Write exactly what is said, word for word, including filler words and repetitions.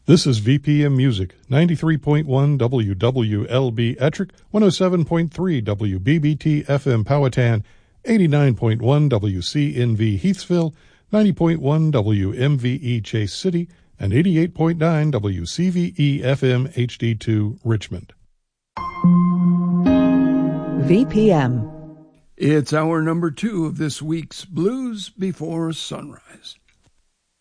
This is V P M Music, ninety-three point one W W L B Ettrick, one oh seven point three W B B T F M Powhatan, eighty-nine point one W C N V Heathsville, ninety point one W M V E Chase City, and eighty-eight point nine W C V E F M H D two Richmond. V P M. It's hour number two of this week's Blues Before Sunrise.